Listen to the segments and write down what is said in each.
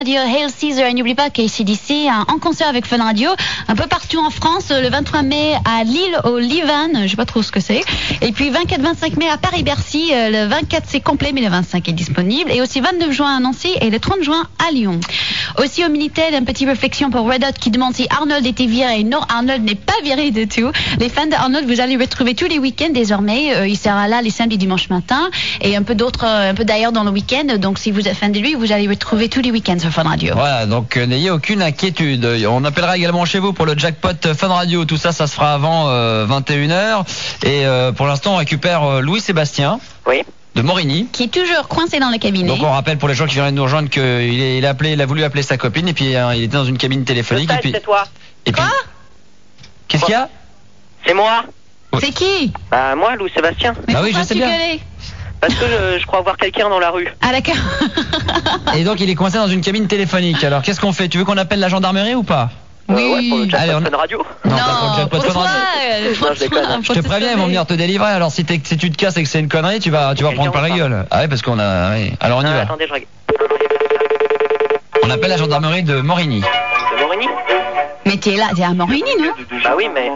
Radio Hail Caesar, et n'oublie pas qu'ACDC en concert avec Fun Radio un peu partout en France le 23 mai à Lille au Livan, je sais pas trop ce que c'est, et puis 24-25 mai à Paris-Bercy, le 24 c'est complet mais le 25 est disponible, et aussi 29 juin à Nancy et le 30 juin à Lyon. Aussi au Minitel, une petite réflexion pour Red Hot qui demande si Arnold était viré. Non, Arnold n'est pas viré du tout. Les fans d'Arnold, vous allez le retrouver tous les week-ends désormais. Il sera là les samedis, dimanches matin et un peu d'ailleurs dans le week-end. Donc si vous êtes fan de lui, vous allez le retrouver tous les week-ends sur Fun Radio. Voilà, donc n'ayez aucune inquiétude. On appellera également chez vous pour le jackpot Fun Radio. Tout ça, ça se fera avant 21h. Et pour l'instant, on récupère Louis-Sébastien. Oui. De Morigny. Qui est toujours coincé dans le cabinet. Donc on rappelle pour les gens qui viennent de nous rejoindre qu'il a voulu appeler sa copine et puis il était dans une cabine téléphonique. Je sais, et puis, c'est toi. Et puis, Quoi? Qu'est-ce qu'il y a? C'est moi. C'est qui? Bah moi, Louis-Sébastien. Mais oui, pourquoi je sais tu bien. connais? Parce que je crois voir quelqu'un dans la rue. Ah d'accord. Et donc il est coincé dans une cabine téléphonique. Alors qu'est-ce qu'on fait? Tu veux qu'on appelle la gendarmerie ou pas? Ouais, pour le jackpot Allez, Fun Radio. Non, Non, pas pour le jackpot pour Fun toi, Radio. Non, je déconne. Je te préviens, ils vont venir te délivrer. Alors si tu te casses et que c'est une connerie, tu vas prendre par la gueule. Ah ouais, parce qu'on a. Oui. Alors on y va. Attendez, je regarde. On appelle la gendarmerie de Morigny. C'est Morigny? Mais t'es là, t'es à Morigny, non? Bah oui, mais...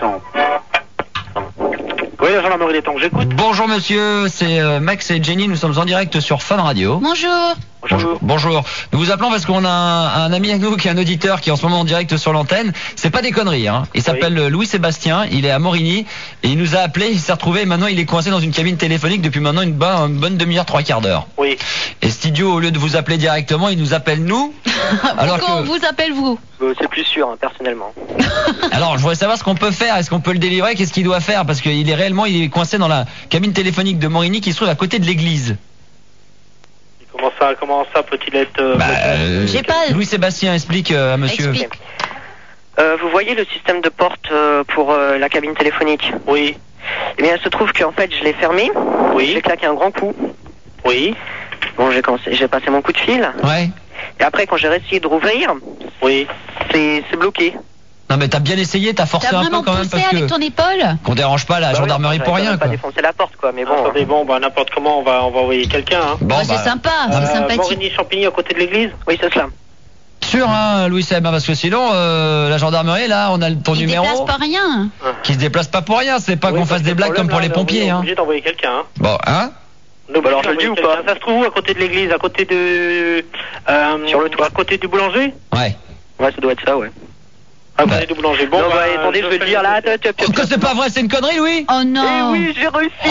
Oui, la gendarmerie des temps, j'écoute. Bonjour monsieur, c'est Max et Jenny, nous sommes en direct sur Fun Radio. Bonjour. Bonjour. Nous vous appelons parce qu'on a un ami à nous qui est un auditeur qui est en ce moment en direct sur l'antenne. C'est pas des conneries, hein. Il s'appelle Louis-Sébastien, il est à Morigny et il nous a appelé, il s'est retrouvé et maintenant il est coincé dans une cabine téléphonique depuis maintenant une bonne demi-heure, 3/4 d'heure. Oui. Et Studio, au lieu de vous appeler directement, il nous appelle nous. Alors Pourquoi on que... vous appelle vous? C'est plus sûr, hein, personnellement. Alors, je voudrais savoir ce qu'on peut faire. Est-ce qu'on peut le délivrer? Qu'est-ce qu'il doit faire? Parce qu'il est coincé dans la cabine téléphonique de Morigny qui se trouve à côté de l'église. Comment ça peut-il être... J'ai pas... Louis-Sébastien explique à monsieur. Explique. Vous voyez le système de porte pour la cabine téléphonique? Oui. Eh bien, il se trouve qu'en fait, je l'ai fermé. Oui. J'ai claqué un grand coup. Oui. Bon, j'ai passé mon coup de fil. Ouais. Et après, quand j'ai réessayé de rouvrir, Oui. c'est bloqué. Non mais t'as bien essayé, t'as forcé T'as un peu vraiment quand même poussé parce avec que ton épaule? qu'on dérange pas la gendarmerie pour rien Pas quoi. défoncer la porte, quoi, mais bon. Attendez, n'importe comment, on va envoyer quelqu'un, hein. Bon, Ouais, c'est sympa, c'est sympathique. Morigny-Champigny à côté de l'église? Oui, c'est cela. sûr hein, Louis-Seb, parce que sinon la gendarmerie là, on a ton Il numéro déplace pas rien. qui se déplace pas pour rien, c'est pas qu'on fasse des blagues comme pour les pompiers On est hein. obligé d'envoyer quelqu'un, hein. Bon, hein? Donc, Alors, je le dis ou pas? Ça se trouve où, à côté de l'église? À côté de... Sur le toit. À côté du boulanger? Ouais. Ouais, ça doit être ça, ouais. À côté du boulanger. Bon, non, bah, attendez, je vais le dire là. Oh, que c'est pas vrai, c'est une connerie Louis? Oh non. Eh oui, j'ai réussi. Oh,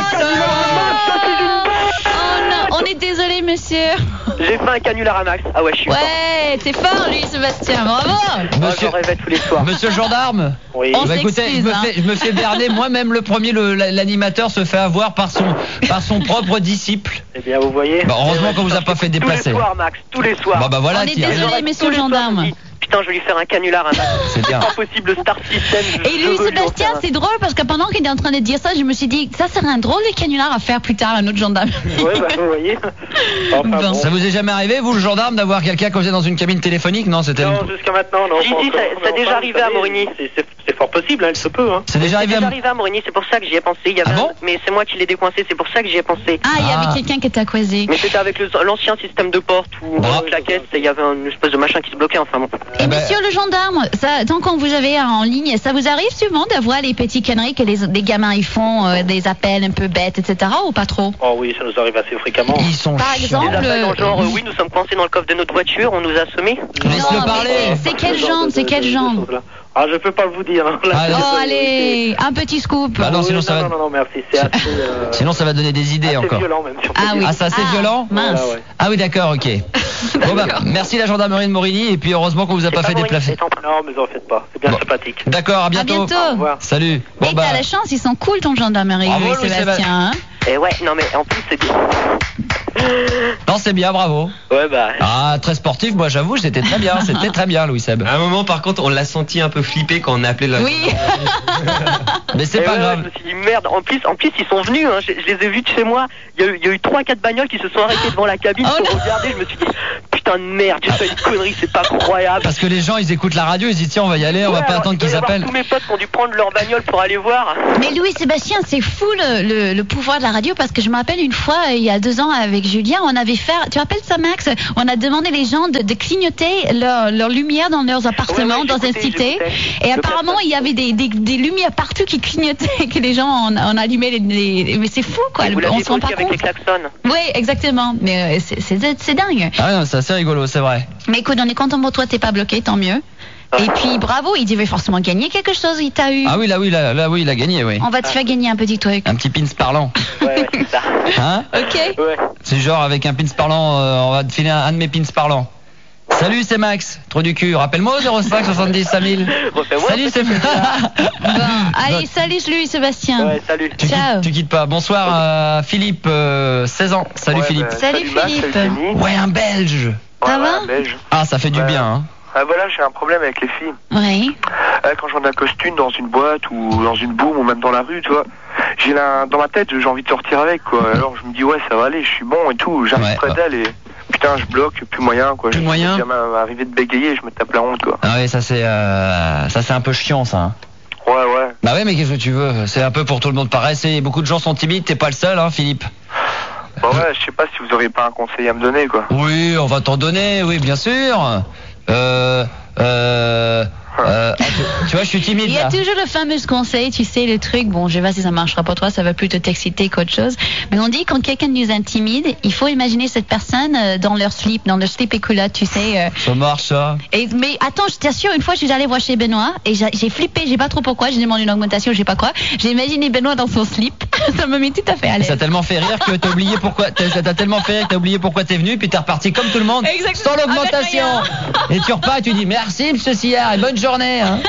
Oh non, on est désolé monsieur. J'ai fait un canular à Max. Ah ouais, je suis fort. Ouais, t'es fort lui Sébastien, bravo. Moi, Monsieur, j'en rêvais tous les soirs. monsieur le gendarme. Oui. On Bah, écoutez, s'excuse, hein. je me fais berner, moi-même le premier, l'animateur se fait avoir par son propre disciple. Eh bien, vous voyez. Bah, heureusement qu'on vous a pas fait Tous les déplacer. soirs, Max, tous les soirs. Bah voilà, On est tiens. désolé monsieur Tous le les soirs, je gendarme. me dis, putain, je vais lui faire un canular à Max. C'est bien. pas possible, le Star System. Et lui Sébastien, c'est drôle parce que pendant qu'il est en train de dire ça, je me suis dit ça serait un drôle de canular à faire plus tard à notre gendarme. Ouais, bah, vous voyez. Enfin, Bon. bon. Ça vous est jamais arrivé, vous le gendarme, d'avoir quelqu'un causé dans une cabine téléphonique? Non, c'était. Non, jusqu'à maintenant, non. Si, pas si, encore. ça Non, déjà pas, arrivé vous à savez, Morigny. C'est fort possible, hein, il se peut, hein. C'est déjà arrivé à. à Morigny, c'est pour ça que j'y ai pensé. Il y avait Ah bon mais c'est moi qui l'ai décoincé, c'est pour ça que j'y ai pensé. Ah, il y Ah. avait quelqu'un qui t'a croisé. Mais c'était avec l'ancien système de porte où Ah. on claquait, il y avait une espèce de machin qui se bloquait, enfin bon. Et ben- monsieur le gendarme, ça, tant qu'on vous avez en ligne, ça vous arrive souvent d'avoir les petits conneries que les gamins ils font, des appels un peu bêtes, etc. ou pas trop? Oh oui, ça nous arrive assez fréquemment. Ils sont Par chiants. exemple, Des appels dans le genre, oui, nous sommes coincés dans le coffre de notre voiture, on nous a sommés. Laisse-le Non, parler. mais c'est quel genre, c'est quel genre? Ah, je peux pas vous dire. Hein. Là, Ah, c'est- Oh allez, un petit scoop. Bah non, sinon ça va. non, merci, c'est assez... Sinon ça va donner des idées assez encore. violent même. Si on peut Ah dire. oui. Ah, ça c'est violent? Mince. Voilà, ouais. Ah oui d'accord, ok. Bon bah merci la gendarmerie de Morigny et puis heureusement qu'on vous a C'est pas fait Morigny, déplacer. c'est en- Non, mais en faites pas. C'est bien Bon. sympathique. D'accord, à À bientôt. bientôt. Au revoir. Salut. Et t'as la chance, ils sont cool ton gendarmerie, Bravo, Louis Louis Sébastien. Hein. Et ouais, non mais en plus c'est bien. Non c'est bien, bravo. Ouais bah. Ah très sportif, moi j'avoue, c'était très bien, Louis Seb. À un moment, par contre, on l'a senti un peu flippé quand on a appelé la. Oui. Mais c'est Et pas ouais, grave. Je me suis dit merde. En plus ils sont venus. Hein. Je les ai vus de chez moi. Il y a eu 3-4 bagnoles qui se sont arrêtées devant la cabine Oh pour non. regarder. Je me suis dit putain de merde, j'ai fait une connerie, c'est pas croyable. Parce que les gens ils écoutent la radio, ils se disent tiens on va y aller, on va Ouais, pas alors, attendre il doit qu'ils y avoir appellent. Tous mes potes qui ont dû prendre leur bagnole pour aller voir. Mais Louis Sébastien, c'est fou le pouvoir de la radio parce que je me rappelle une fois, il y a 2 ans avec Julien, on avait fait, tu rappelles ça Max? On a demandé les gens de clignoter leur lumière dans leurs appartements, Ouais, dans une j'écoutais. cité. Et Je apparemment, préfère. il y avait des lumières partout qui clignotaient, que les gens en allumaient mais c'est fou quoi, Vous on l'aviez se rend aussi pas avec les compte. klaxons. Oui, exactement. Mais c'est dingue. Ah non, c'est assez rigolo, c'est vrai. Mais écoute, on est content pour toi, t'es pas bloqué, tant mieux. Et puis bravo, il devait forcément gagner quelque chose, il t'a eu. Ah oui, là, oui, il a gagné, oui. On va te faire gagner un petit truc. Un petit pins parlant. Ouais, c'est ça. Hein? Ok. Ouais. C'est genre avec un pins parlant, on va te filer un de mes pins parlants. Salut, c'est Max, trop du cul. Rappelle-moi au 05 70 5000. Refais-moi. Salut, c'est Bon, allez, salut Louis Sébastien. Ouais, salut. Ciao. Tu quittes pas. Bonsoir, Philippe, 16 ans. Salut Ouais, Philippe. bah, Salut, Max, Philippe. salut Kenny. Ouais, un Belge. Ça Ouais, va un Belge. Ah, ça fait du Ouais. bien, hein. Ah voilà, j'ai un problème avec les filles. Oui. Quand je rentre d'un costume dans une boîte ou dans une boum ou même dans la rue, tu vois, dans ma tête, j'ai envie de sortir avec, quoi. Alors je me dis, ouais, ça va aller, je suis bon et tout. J'arrive Ouais, près bah. d'elle et putain, je bloque, plus moyen, quoi. Plus Je moyen. suis arrivé de bégayer, je me tape la honte, quoi. Ah ouais, ça c'est un peu chiant, ça. Hein. Ouais, ouais. Bah ouais, mais qu'est-ce que tu veux? C'est un peu pour tout le monde pareil. Beaucoup de gens sont timides. T'es pas le seul, hein, Philippe. Bah ouais, je sais pas si vous auriez pas un conseil à me donner, quoi. Oui, on va t'en donner. Oui, bien sûr. Tu vois, je suis timide Il y a là. toujours le fameux conseil, tu sais, le truc, bon, je sais pas si ça marchera pour toi, ça va plutôt t'exciter qu'autre chose. Mais on dit quand quelqu'un nous intimide, il faut imaginer cette personne dans leur slip et culotte, tu sais. Ça marche, ça. Mais attends, je t'assure, une fois, je suis allée voir chez Benoît et j'ai flippé, j'ai pas trop pourquoi, j'ai demandé une augmentation, je sais pas quoi. J'ai imaginé Benoît dans son slip, ça me met tout à fait à Ça l'aise. t'a tellement fait rire que t'as oublié pourquoi. Ça t'a tellement fait rire que t'as oublié pourquoi t'es venu, puis t'es reparti comme tout le monde, Exactement. sans l'augmentation. Et tu repars et tu dis merci, monsieur Sillard, et bonne journée. Hein.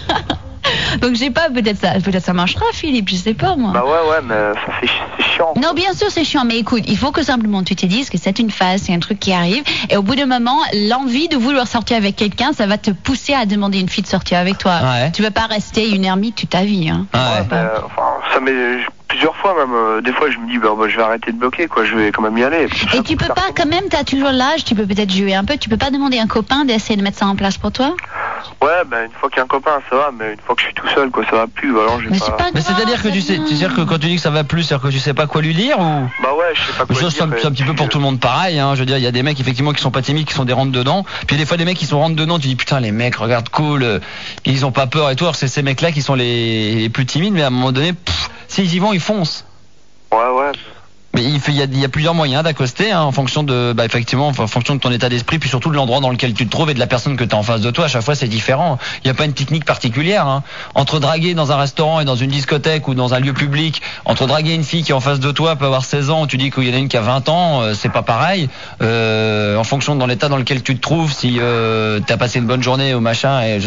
Donc j'ai pas, peut-être ça marchera, Philippe, je sais pas moi. Bah ouais, mais c'est chiant. Non, bien sûr, c'est chiant, mais écoute, il faut que simplement tu te dises que c'est une phase, c'est un truc qui arrive, et au bout d'un moment, l'envie de vouloir sortir avec quelqu'un, ça va te pousser à demander une fille de sortir avec toi. Ouais. Tu vas pas rester une ermite toute ta vie, hein. Ouais. Enfin, ça m'est plusieurs fois même. Des fois, je me dis, bah, je vais arrêter de bloquer, quoi. Je vais quand même y aller. Et tu peux pas, quand même, t'as toujours l'âge, tu peux peut-être jouer un peu, tu peux pas demander à un copain d'essayer de mettre ça en place pour toi? Ouais, une fois qu'il y a un copain, ça va, mais une fois que je suis tout seul, quoi, ça va plus. Alors, j'ai Mais pas... c'est pas Mais grave, c'est-à-dire que tu sais que quand tu dis que ça va plus, c'est-à-dire que tu sais pas quoi lui dire ou? Bah ouais, je sais pas quoi Ça, dire. c'est un petit peu pour tout le monde pareil, hein. Je veux dire, il y a des mecs effectivement qui sont pas timides, qui sont des rentre dedans. Puis des fois des mecs qui sont rentre dedans, tu dis putain les mecs, regarde cool, ils ont pas peur et tout. Alors c'est ces mecs-là qui sont les plus timides, mais à un moment donné, s'ils y vont, ils foncent. Ouais. Mais il y a plusieurs moyens d'accoster, hein, en fonction de, effectivement, en fonction de ton état d'esprit, puis surtout de l'endroit dans lequel tu te trouves et de la personne que tu as en face de toi. À chaque fois, c'est différent. Il n'y a pas une technique particulière. Hein. Entre draguer dans un restaurant et dans une discothèque ou dans un lieu public, entre draguer une fille qui est en face de toi peut avoir 16 ans, tu dis qu'il y en a une qui a 20 ans, c'est pas pareil. En fonction de l'état dans lequel tu te trouves, si t'as passé une bonne journée ou machin, et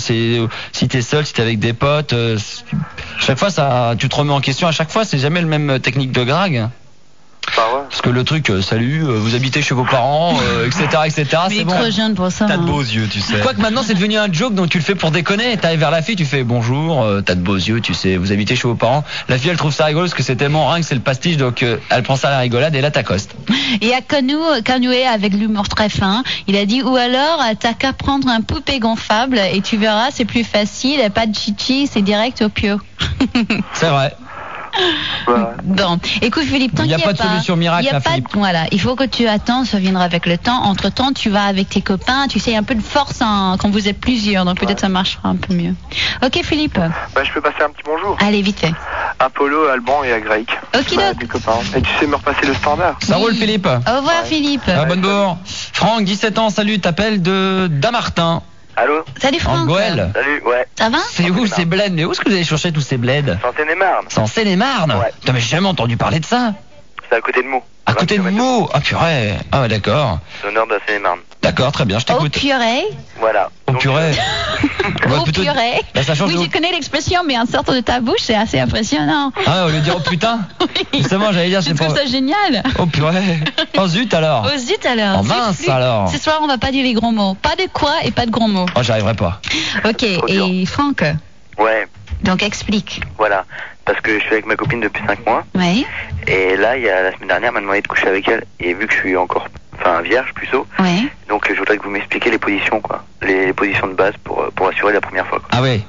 si t'es seul, si t'es avec des potes, chaque fois tu te remets en question. À chaque fois, c'est jamais le même technique de drague. Bah ouais. Parce que le truc, salut, vous habitez chez vos parents, etc., Mais il c'est est bon. trop jeune pour ça. T'as de hein. beaux yeux, tu sais. Quoique maintenant c'est devenu un joke, donc tu le fais pour déconner. T'arrives vers la fille, tu fais bonjour, t'as de beaux yeux, tu sais, vous habitez chez vos parents. La fille elle trouve ça rigolo parce que c'est tellement ringue, c'est le pastiche, donc elle prend ça à la rigolade et là t'accostes. Il y a Canoué avec l'humour très fin. Il a dit, ou alors, t'as qu'à prendre un poupée gonflable et tu verras, c'est plus facile, pas de chichi, c'est direct au pio. C'est vrai. Ouais. Bon, écoute Philippe, Il y a t'inquiète pas de solution miracle, Il y a hein, pas de- Philippe. Voilà, il faut que tu attends, ça viendra avec le temps. Entre temps, tu vas avec tes copains, tu sais un peu de force quand vous êtes plusieurs, donc peut-être ça marchera un peu mieux. Ok Philippe, Bah je peux passer un petit bonjour. allez vite fait. À Polo, à Alban et à Greg. Ok, donc. Des copains. Et tu sais me repasser le standard. Ça roule Philippe. Au revoir Philippe. Ah, bonne bourre. Franck, 17 ans, salut, t'appelles de Damartin, Allô? Salut en Franck. Goël. Salut, ouais. Ça va? C'est où ces bleds? Mais où est-ce que vous allez chercher tous ces bleds? C'est en Seine-et-Marne. C'est en Seine-et-Marne. Ouais. Putain, mais j'ai jamais entendu parler de ça. C'est à côté de Meaux. À côté de Meaux. Ah purée. Ah ouais, d'accord. C'est au nord de la Seine-et-Marne. D'accord, très bien, je Au t'écoute. purée. Voilà. Au Donc, purée. On va Au plutôt- purée. Là, ça change Oui, de- je connais l'expression, mais en sortant de ta bouche, c'est assez impressionnant. Ah, au lieu de dire oh putain. Oui. Justement, j'allais dire Je c'est trouve pas. ça génial. Oh purée. Oh zut alors. Oh zut alors. Oh mince, Zut, flûte. alors. Ce soir, on va pas dire les gros mots. Pas de quoi et pas de gros mots. Oh, j'arriverai pas. Ok, Trop et Franck, Ouais, donc explique. voilà. Parce que je suis avec ma copine depuis 5 mois. Oui, Et là, il y a la semaine dernière, elle m'a demandé de coucher avec elle. Et vu que je suis encore, vierge plutôt, oui. donc je voudrais que vous m'expliquiez les positions, quoi. Les positions de base pour assurer la première fois, quoi. Ah oui.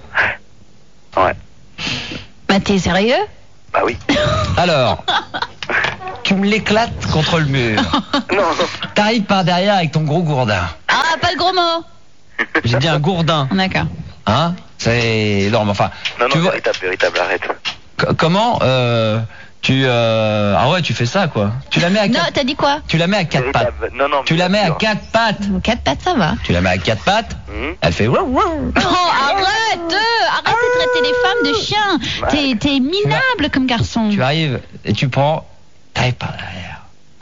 Ouais. Bah t'es sérieux? Bah oui. Alors, tu me l'éclates contre le mur. Non, T'arrives par derrière avec ton gros gourdin. Ah, pas le gros mot. J'ai dit un gourdin. D'accord. Hein? C'est énorme. Enfin, Non, tu vois, véritable, arrête. comment ah ouais, tu fais ça quoi. Tu la mets à Non, quatre, t'as dit quoi? tu la mets à quatre pattes. Non, Tu la mets à quatre pattes. 4 pattes, ça va. Tu la mets à quatre pattes. Mhm. Elle fait. Non, arrête de traiter les femmes de chiens. T'es minable comme garçon. Tu arrives et tu prends. T'arrives par derrière.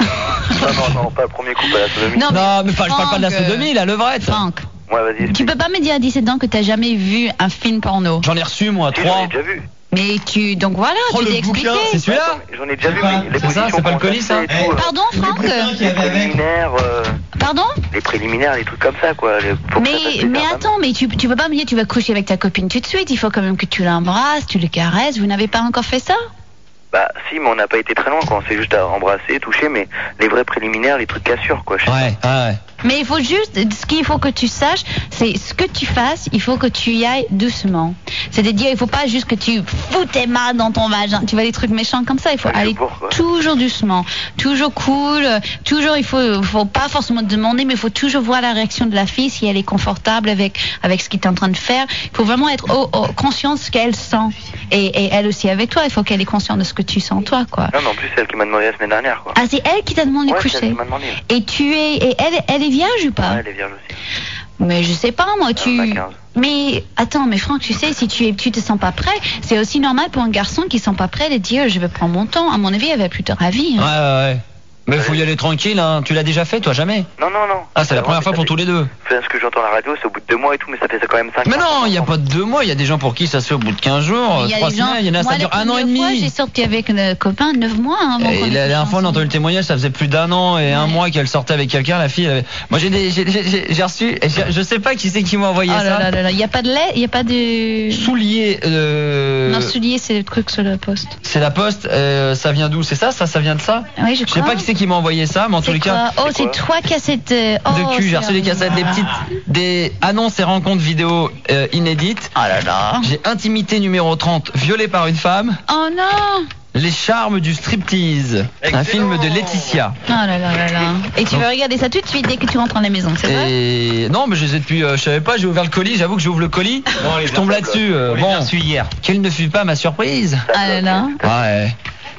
Non, pas le premier coup, pas la sodomie. Non, Non, mais pas, je parle pas de la Franck, sodomie, la levrette. Franck, Ouais, vas-y. tu peux pas me dire à 17 ans que t'as jamais vu un film porno. J'en ai reçu moi Si, j'en 3. ai déjà vu. Mais donc voilà, Oh, tu le t'es expliqué. bouquin, c'est celui-là? J'en ai déjà vu, C'est mais pas- les c'est ça, positions c'est pas le qu'on colis, ça fait et tout, Pardon, Franck les préliminaires, Pardon les préliminaires, les trucs comme ça, quoi. mais attends, mais tu peux pas me dire tu vas coucher avec ta copine tout de suite. Il faut quand même que tu l'embrasses, tu le caresses. Vous n'avez pas encore fait ça? Bah, si, mais on n'a pas été très loin, quoi. On s'est juste embrassé, touché, mais les vrais préliminaires, les trucs cassures, quoi. Je sais Ouais, ouais. Mais il faut juste, ce qu'il faut que tu saches, c'est ce que tu fasses, il faut que tu y ailles doucement. C'est-à-dire, il faut pas juste que tu fous tes mains dans ton vagin. Tu vois, des trucs méchants comme ça, il faut Ouais, aller je vois, quoi. toujours doucement, toujours cool, toujours, il faut pas forcément demander, mais il faut toujours voir la réaction de la fille, si elle est confortable avec ce qu'il est en train de faire. Il faut vraiment être conscient de ce qu'elle sent. Et elle aussi avec toi, il faut qu'elle est consciente de ce que tu sens toi, quoi. Non, mais en plus, c'est elle qui m'a demandé la semaine dernière, quoi. Ah, c'est elle qui t'a demandé de Ouais, c'est elle coucher. qui m'a demandé. Et elle est vierge ou pas? Ouais, elle est vierge aussi. Mais je sais pas, moi, Elle en a 15. Mais attends, mais Franck, tu sais, si tu te sens pas prêt, c'est aussi normal pour un garçon qui sent pas prêt de dire je vais prendre mon temps. À mon avis, elle va plutôt ravie. Ouais, Hein. ouais. Mais faut y aller tranquille, hein. Tu l'as déjà fait, toi, jamais? Non. Ah, c'est la première fois pour tous les deux. Enfin, ce que j'entends à la radio, c'est au bout de 2 mois et tout, mais ça fait ça quand même 5 Mais mois. non, il n'y a pas de 2 mois. Il y a des gens pour qui ça se fait au bout de 15 jours, Il y a 3 des gens- semaines. Il y en a, moi, ça dure la 1 an et première fois, demi. j'ai sorti avec un copain 9 mois. Hein, avant qu'on Et ait la couché dernière fois, on a entendu le ensemble. témoignage, ça faisait plus d'1 an et 1 mois qu'elle sortait avec quelqu'un, la fille. Moi, j'ai reçu, et je sais pas qui c'est qui m'a envoyé Oh ça. là là là là, il y a pas de lait, il y a pas de. Soulier, Non, soulier, c'est le truc sur la poste. c'est la poste, ça vient d'où? C'est ça vient de ça? Oui, je Je sais crois. pas qui c'est qui m'a envoyé ça, mais en tous les cas, Oh, c'est 3 cassettes de cul, j'ai reçu des cassettes, des annonces et rencontres vidéo inédites. Oh là là. J'ai intimité numéro 30, violé par une femme. Oh non. Les charmes du striptease, un film de Laetitia. Oh là là là là. Et tu vas regarder ça tout de suite dès que tu rentres à la maison, c'est vrai? Et non, mais je les ai depuis, je savais pas, j'ai ouvert le colis, j'avoue que j'ouvre le colis, je tombe là-dessus. Bon, hier. quelle ne fut pas ma surprise. Ah là là. Ouais.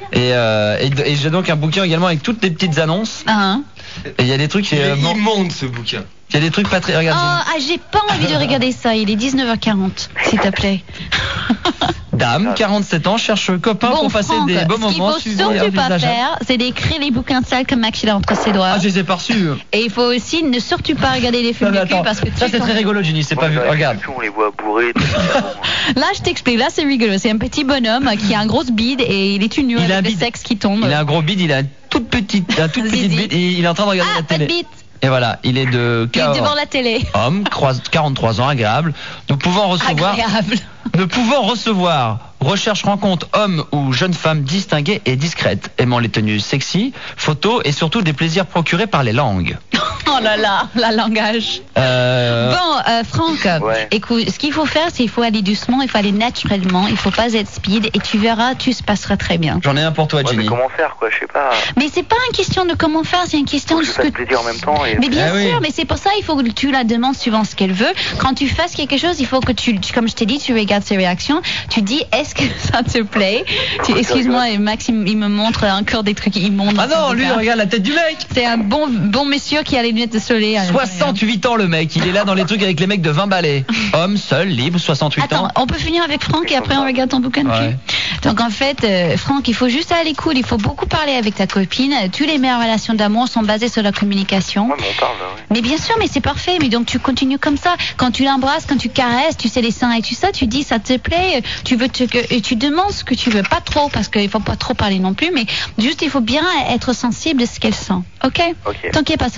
Et j'ai donc un bouquin également avec toutes les petites annonces. Ah, hein. Et il y a des trucs, Il est bon, immonde ce bouquin. il y a des trucs pas très. Oh, Regarde, j'ai pas envie de regarder ça. Il est 19h40, s'il te plaît. dame, 47 ans, cherche copain pour passer Franck, des bons ce qu'il moments. faut suivis surtout pas envisageables. faire, c'est d'écrire les bouquins sales comme Max il a entre ses doigts. Ah, je les ai pas reçus. Et il faut aussi ne surtout pas regarder les Non, films mais de cul attends, parce que ça tu c'est très rigolo, Jenny, c'est pas vu. Regarde. On les voit bourrés. tout ça, bon. Là, je t'explique. Là, c'est rigolo. C'est un petit bonhomme qui a un gros bide et il est tout nu Il a un avec le bide. sexe qui tombe. Il a un gros bide, il a une toute petite Zizi. bite et il est en train de regarder Ah, la pas de télé. bite. Et voilà, il est de Il est devant la télé. homme, 43 ans, agréable. Nous pouvons Agréable. recevoir recherche rencontre homme ou jeune femme distinguée et discrète, aimant les tenues sexy, photos et surtout des plaisirs procurés par les langues. Oh là là, la langage. Bon, Franck, Ouais. écoute, ce qu'il faut faire, c'est qu'il faut aller doucement, il faut aller naturellement, il faut pas être speed et tu verras, tout se passera très bien. J'en ai un pour toi, Ouais, mais Jenny. comment faire, quoi? Je sais pas. Mais c'est pas une question de comment faire, c'est une question Faut de que je ce que fasse plaisir en même temps. Et... Mais bien Ah oui. sûr, mais c'est pour ça il faut que tu la demandes suivant ce qu'elle veut. Quand tu fasses quelque chose, il faut que comme je t'ai dit, tu regardes ses réactions. Tu dis, est-ce que ça te plaît? Excuse-moi, et Max, il me montre encore des trucs immondes. Ah non, lui, regarde la tête du mec. C'est un bon monsieur qui a les lunettes de soleil. 68 ans le mec, il est là dans les trucs avec les mecs de 20 balais. Homme, seul, libre, 68 Attends, ans. on peut finir avec Franck et après on regarde ton bouquin de cul. Ouais. Donc en fait, Franck, il faut juste aller cool, il faut beaucoup parler avec ta copine. Toutes les meilleures relations d'amour sont basées sur la communication. Ouais, mais on parle, là, ouais. Mais bien sûr, mais c'est parfait. Mais donc tu continues comme ça. Quand tu l'embrasses, quand tu caresses, tu sais les seins et tout ça, tu dis ça te plaît. Et tu demandes ce que tu veux, pas trop parce qu'il faut pas trop parler non plus, mais juste il faut bien être sensible à ce qu'elle sent. Ok? Ok. T'inquiète pas, ça va bien se passer.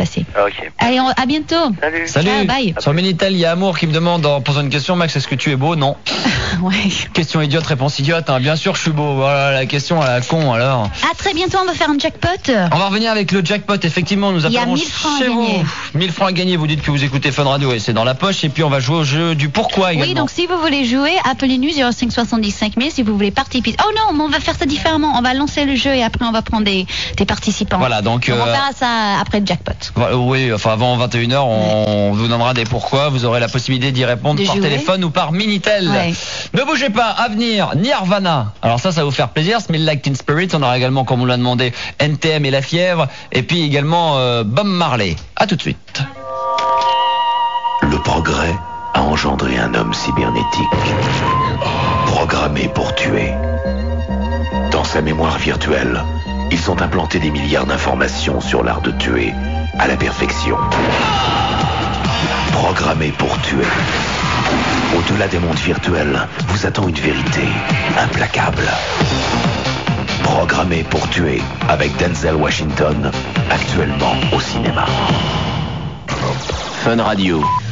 passer. Ok. Allez, à bientôt. Salut. Salut. Ciao, bye. Sur Minitel, il y a Amour qui me demande en posant une question, Max, est-ce que tu es beau? Non. Ouais. Question idiote, réponse idiote. Hein. Bien sûr, je suis beau. Voilà la question à la con alors. À très bientôt, on va faire un jackpot. On va revenir avec le jackpot. Effectivement, nous Il y a appellerons 1000 francs à chez vous. gagner. 1000 francs à gagner. Vous dites que vous écoutez Fun Radio et c'est dans la poche. Et puis on va jouer au jeu du pourquoi également. Oui, donc si vous voulez jouer, appelez-nous 05 75 000 si vous voulez participer. Oh non, mais on va faire ça différemment. On va lancer le jeu et après on va prendre des participants. Voilà, donc on verra ça après le jackpot. oui, enfin avant 21h, on vous donnera des pourquoi. Vous aurez la possibilité d'y répondre De par jouer. téléphone ou par Minitel. Ouais. Ne bougez pas, à venir, Nirvana. Alors ça va vous faire plaisir. Smell Like Teen Spirit. On aura également, comme on l'a demandé, NTM et La Fièvre. Et puis également Bob Marley. À tout de suite. Le progrès a engendré un homme cybernétique, programmé pour tuer. Dans sa mémoire virtuelle, ils ont implanté des milliards d'informations sur l'art de tuer à la perfection. Programmé pour tuer. Au-delà des mondes virtuels, vous attend une vérité implacable. Programmé pour tuer avec Denzel Washington, actuellement au cinéma. Fun Radio.